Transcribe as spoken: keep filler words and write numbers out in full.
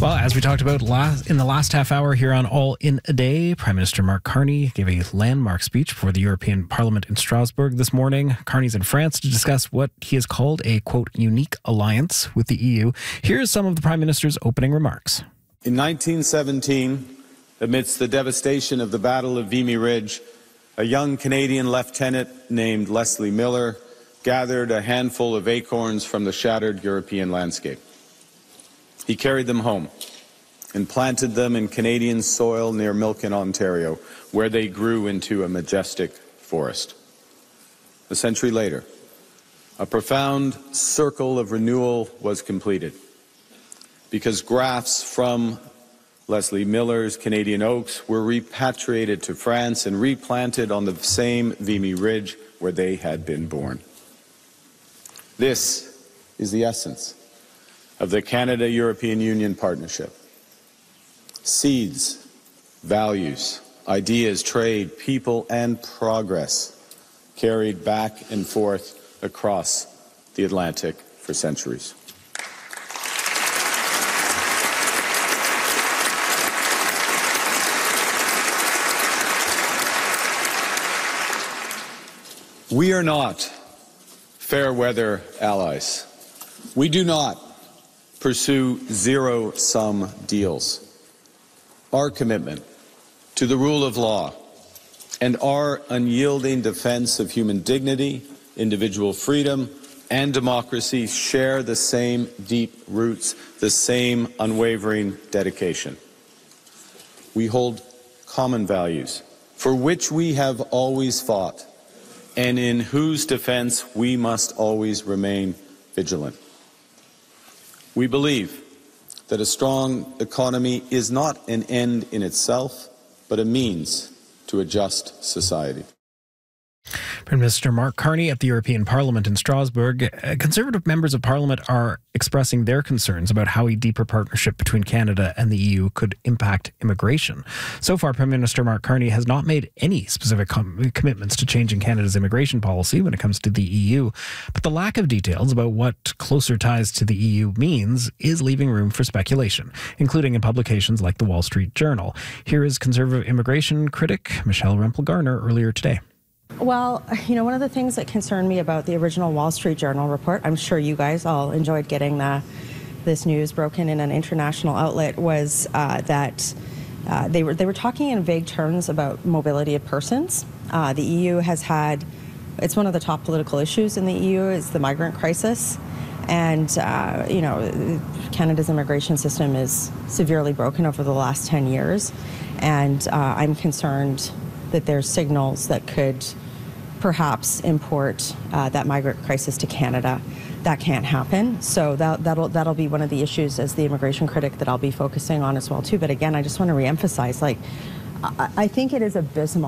Well, as we talked about last, in the last half hour here on All in a Day, Prime Minister Mark Carney gave a landmark speech before the European Parliament in Strasbourg this morning. Carney's in France to discuss what he has called a, quote, unique alliance with the E U. Here's some of the Prime Minister's opening remarks. In nineteen seventeen, amidst the devastation of the Battle of Vimy Ridge, a young Canadian lieutenant named Leslie Miller gathered a handful of acorns from the shattered European landscape. He carried them home and planted them in Canadian soil near Milken, Ontario, where they grew into a majestic forest. A century later, a profound circle of renewal was completed because grafts from Leslie Miller's Canadian oaks were repatriated to France and replanted on the same Vimy Ridge where they had been born. This is the essence of the Canada-European Union partnership. Seeds, values, ideas, trade, people, and progress carried back and forth across the Atlantic for centuries. We are not fair-weather allies. We do not pursue zero-sum deals. Our commitment to the rule of law and our unyielding defense of human dignity, individual freedom, and democracy share the same deep roots, the same unwavering dedication. We hold common values for which we have always fought and in whose defense we must always remain vigilant. We believe that a strong economy is not an end in itself, but a means to a just society. Prime Minister Mark Carney at the European Parliament in Strasbourg. Conservative members of Parliament are expressing their concerns about how a deeper partnership between Canada and the E U could impact immigration. So far, Prime Minister Mark Carney has not made any specific com- commitments to changing Canada's immigration policy when it comes to the E U. But the lack of details about what closer ties to the E U means is leaving room for speculation, including in publications like the Wall Street Journal. Here is conservative immigration critic Michelle Rempel-Garner earlier today. Well, you know, one of the things that concerned me about the original Wall Street Journal report, I'm sure you guys all enjoyed getting the, this news broken in an international outlet, was uh, that uh, they were they were talking in vague terms about mobility of persons. Uh, the E U has had, it's one of the top political issues in the E U is the migrant crisis. And, uh, you know, Canada's immigration system is severely broken over the last ten years. And uh, I'm concerned that there's signals that could perhaps import uh, that migrant crisis to Canada. That can't happen. So that, that'll that'll be one of the issues as the immigration critic that I'll be focusing on as well too. But again, I just want to reemphasize, like, I, I think it is abysmal